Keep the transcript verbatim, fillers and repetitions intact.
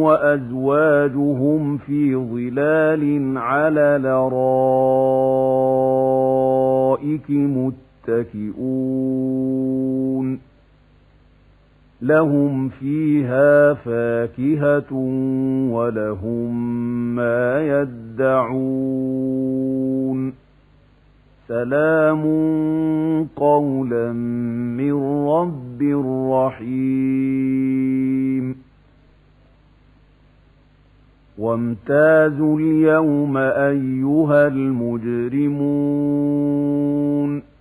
وأزواجهم في ظلال على الأرائك متكئون لهم فيها فاكهة ولهم ما يدعون سلام قولا من رب رحيم وامتازوا اليوم أيها المجرمون